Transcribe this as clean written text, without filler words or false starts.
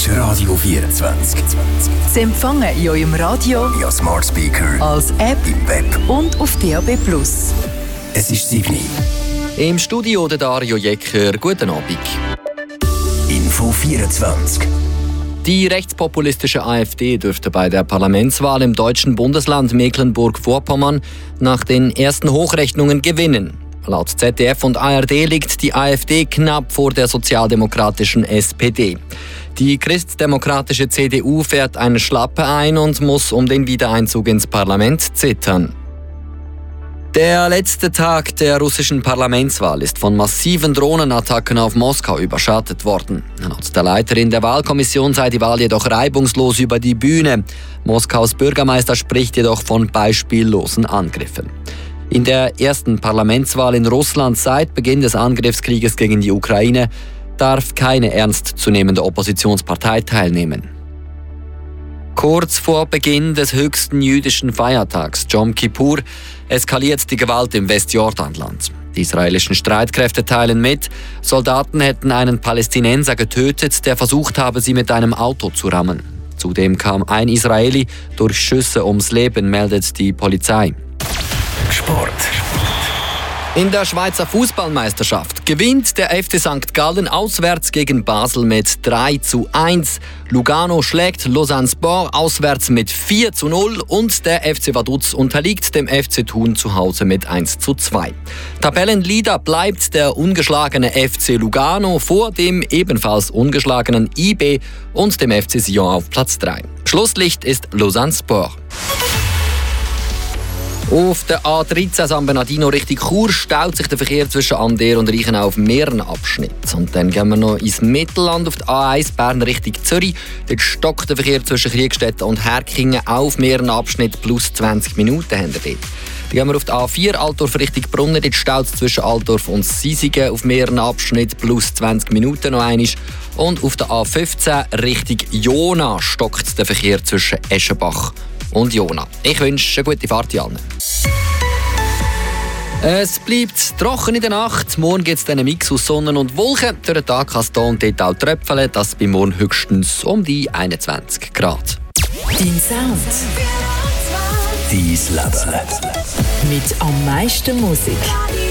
ist Radio 24. Sie empfangen in eurem Radio, via Smart Speaker, als App im Web und auf DAB+. Es ist 7 Uhr. Im Studio der Dario Jecker. Guten Abend. Info 24. Die rechtspopulistische AfD dürfte bei der Parlamentswahl im deutschen Bundesland Mecklenburg-Vorpommern nach den ersten Hochrechnungen gewinnen. Laut ZDF und ARD liegt die AfD knapp vor der sozialdemokratischen SPD. Die christdemokratische CDU fährt eine Schlappe ein und muss um den Wiedereinzug ins Parlament zittern. Der letzte Tag der russischen Parlamentswahl ist von massiven Drohnenattacken auf Moskau überschattet worden. Laut der Leiterin der Wahlkommission sei die Wahl jedoch reibungslos über die Bühne. Moskaus Bürgermeister spricht jedoch von beispiellosen Angriffen. In der ersten Parlamentswahl in Russland seit Beginn des Angriffskrieges gegen die Ukraine darf keine ernstzunehmende Oppositionspartei teilnehmen. Kurz vor Beginn des höchsten jüdischen Feiertags, Jom Kippur, eskaliert die Gewalt im Westjordanland. Die israelischen Streitkräfte teilen mit, Soldaten hätten einen Palästinenser getötet, der versucht habe, sie mit einem Auto zu rammen. Zudem kam ein Israeli durch Schüsse ums Leben, meldet die Polizei. Sport. In der Schweizer Fußballmeisterschaft gewinnt der FC St. Gallen auswärts gegen Basel mit 3:1. Lugano schlägt Lausanne Sport auswärts mit 4:0 und der FC Vaduz unterliegt dem FC Thun zu Hause mit 1:2. Tabellenleader bleibt der ungeschlagene FC Lugano vor dem ebenfalls ungeschlagenen IB und dem FC Sion auf Platz 3. Schlusslicht ist Lausanne Sport. Auf der A13 San Bernardino Richtung Chur staut sich der Verkehr zwischen Ander und Reichenau auf mehreren Abschnitten. Und dann gehen wir noch ins Mittelland auf die A1 Bern Richtung Zürich. Dort stockt der Verkehr zwischen Kriegstetten und Herkingen auf mehreren Abschnitten plus 20 Minuten. Dann gehen wir auf die A4 Altdorf Richtung Brunnen. Dort staut es zwischen Altdorf und Sisigen auf mehreren Abschnitten plus 20 Minuten noch einmal. Und auf der A15 Richtung Jona stockt der Verkehr zwischen Eschenbach und Jona. Ich wünsche eine gute Fahrt allen. Es bleibt trocken in der Nacht. Morgen gibt es einen Mix aus Sonne und Wolken. Durch den Tag kann es hier und dort auch tröpfeln. Das bei morgen höchstens um die 21 Grad. Dein Sound. Dein Leben. Mit am meisten Musik.